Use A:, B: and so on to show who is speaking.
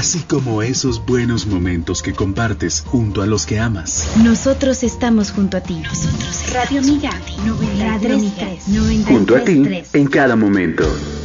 A: así como esos buenos momentos que compartes junto a los que amas.
B: Nosotros estamos junto a ti.
C: Radio Miga 93.3.
D: Junto a ti en cada momento.